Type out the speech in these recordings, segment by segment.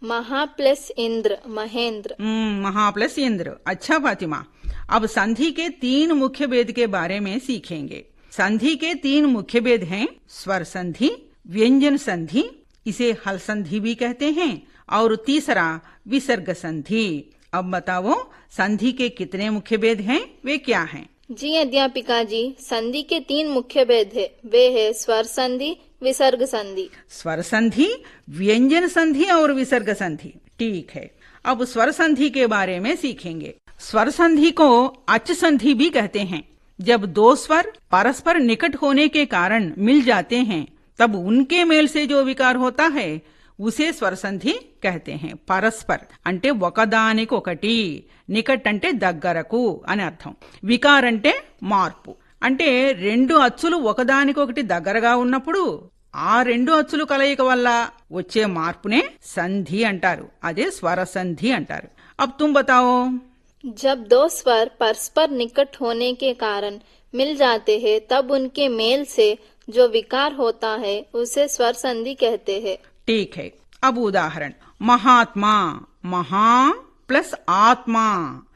महा प्लस इंद्र महेंद्र। महा प्लस इंद्र। अच्छा फातिमा, अब संधि के 3 मुख्य भेद के बारे में सीखेंगे। संधि के 3 मुख्य भेद हैं स्वर संधि, व्यंजन संधि, इसे हल संधि भी कहते हैं, और तीसरा विसर्ग संधि। अब बताओ संधि के कितने मुख्य भेद हैं, वे क्या हैं? जी अध्यापिका जी, संधि के 3 मुख्य भेद है, वे है स्वर संधि, विसर्ग संधि। स्वर संधि, व्यंजन संधि और विसर्ग संधि। ठीक है, अब स्वर संधि के बारे में सीखेंगे। स्वर संधि को अच संधि भी कहते हैं। जब 2 स्वर परस्पर निकट होने के कारण मिल जाते हैं, तब उनके मेल से जो विकार होता है उसे स्वर संधि कहते हैं। పరస్పర్ అంటే ఒకదానికొకటి, నికట్ అంటే దగ్గరకు అని అర్థం, వికార్ అంటే మార్పు. అంటే 2 అచ్చులు ఒకదానికొకటి దగ్గరగా ఉన్నప్పుడు ఆ 2 అచ్చులు కలయిక వల్ల వచ్చే మార్పునే సంధి అంటారు. అదే స్వర సంధి అంటారు. अब तुम बताओ। जब 2 स्वर परस्पर निकट होने के कारण मिल जाते हैं, तब उनके मेल से जो विकार होता है उसे स्वर संधि कहते हैं। ठीक है, अब उदाहरण। महात्मा, महा प्लस आत्मा,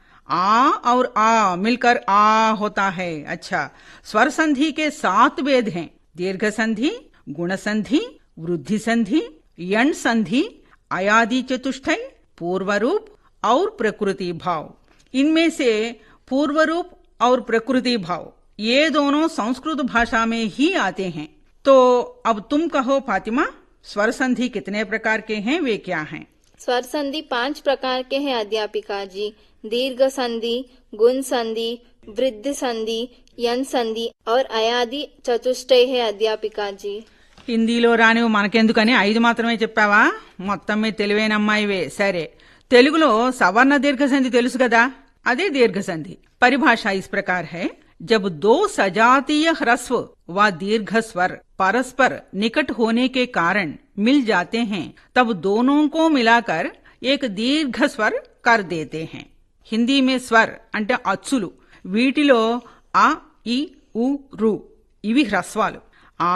आ और आ मिलकर आ होता है। अच्छा, स्वर संधि के 7 भेद हैं। दीर्घ संधि, गुण संधि, वृद्धि संधि, यण संधि, अयादि चतुष्टय, पूर्व रूप और प्रकृति भाव। इनमें से पूर्व रूप और प्रकृति भाव ये दोनों संस्कृत भाषा में ही आते हैं। तो अब तुम कहो फातिमा, स्वर संधि कितने प्रकार के हैं, वे क्या हैं? स्वर संधि 5 प्रकार के हैं अध्यापिका जी। दीर्घ संधि, गुण संधि, वृद्धि संधि, यन संधि और अयादि चतुष्टय है अध्यापिका जी। హిందీలో రానివి మనకెందుకని 5 మాత్రమే చెప్పావా? మొత్తం మీద తెలివైన అమ్మాయివే. సరే, తెలుగులో సవర్ణ దీర్ఘ సంధి తెలుసు కదా, అదే దీర్ఘ సంధి। परिभाषा इस प्रकार है, जब 2 सजातीय ह्रस्व व दीर्घ स्वर परस्पर निकट होने के कारण मिल जाते हैं, तब दोनों को मिलाकर एक दीर्घ स्वर कर देते हैं। हिंदी में स्वर అంటే అచ్చులు, వీటిలో ఆ, ఈ, ఉ, రు ఇవి హ్రస్వాలు, ఆ,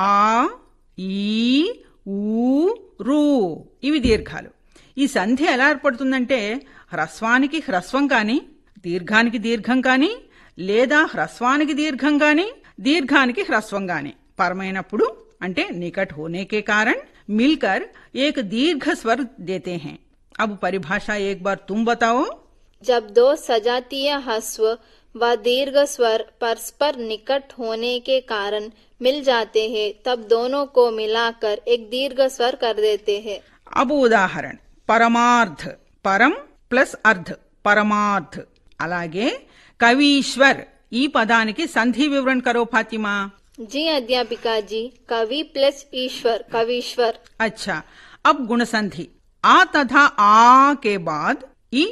ఈ, ఊ, రు ఇవి దీర్ఘాలు। ఈ సంధి ఎలా ఏర్పడుతుందంటే హ్రస్వానికి హ్రస్వం కానీ, దీర్ఘానికి దీర్ఘం కానీ, లేదా హ్రస్వానికి దీర్ఘం గాని, దీర్ఘానికి హ్రస్వం గాని పరమైనప్పుడు అంటే निकट होने के कारण मिलकर एक दीर्घ स्वर देते हैं। अब परिभाषा एक बार तुम बताओ। जब 2 सजातीय ह्रस्व व दीर्घ स्वर परस्पर निकट होने के कारण मिल जाते हैं, तब दोनों को मिलाकर एक दीर्घ स्वर कर देते हैं। अब उदाहरण। परमार्थ, परम प्लस अर्ध, परमार्थ। అలాగే కవీశ్వర్, ఈ పదానికి సంధి వివరణ करो फातिमा। जी अध्यापिका जी, कवि प्लस ईश्वर, कवीश्वर। अच्छा, अब गुण संधि। आ तथा आ के बाद ई,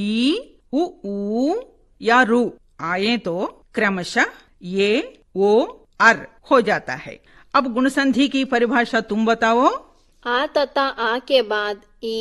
उ, या रू आए तो क्रमशः ये, ओ, अर हो जाता है। अब गुण संधि की परिभाषा तुम बताओ। आ तथा आ के बाद ई,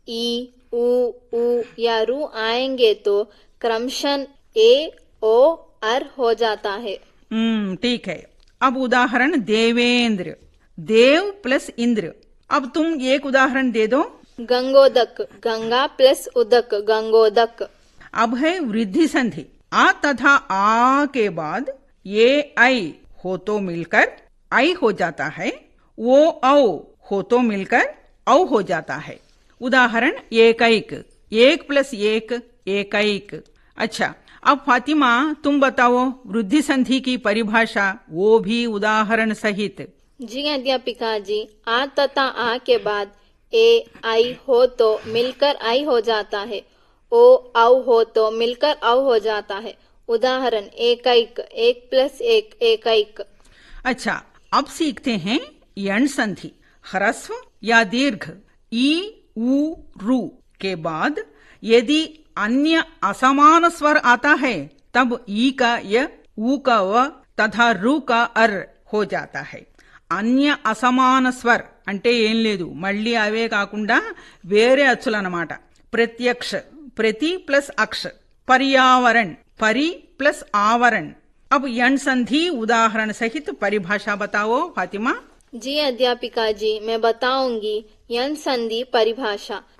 उ, या रू आएंगे तो क्रमशः ए, ओ, अर हो जाता है। ठीक है। अब उदाहरण। देवेंद्र, देव प्लस इंद्र। अब तुम एक उदाहरण दे दो। गंगोदक, गंगा प्लस उदक, गंगोदक। अब है वृद्धि संधि। आ तथा आ के बाद ये ऐ हो तो मिलकर ऐ हो जाता है, वो औ हो तो मिलकर औ हो जाता है। उदाहरण। एकैक, 1 प्लस 1 एकैक। अच्छा, अब फातिमा तुम बताओ वृद्धि संधि की परिभाषा, वो भी उदाहरण सहित। जी अध्यापिका जी, आ तथा आ के बाद ए, आई हो तो मिलकर आई हो जाता है, ओ, औ हो तो मिलकर औ हो जाता है। उदाहरण। एकैक, 1 प्लस 1 एकैक। अच्छा, अब सीखते हैं यण संधि। ह्रस्व या दीर्घ ई, उ, रू के बाद यदि अन्य असमान स्वर आता है, तब ई का य, ऊ का व तथा रू का अर हो जाता है। अन्य असमान स्वर అంటే ఏం లేదు, మళ్ళీ అవే కాకుండా వేరే అచ్చులన్నమాట। ప్రత్యక్ష, ప్రతి ప్లస్ అక్ష, पर्यावरण, परि प्लस आवरण। अब यण संधि उदाहरण सहित परिभाषा बताओ फातिमा। जी अध्यापिका जी, मैं बताऊंगी यण संधि परिभाषा।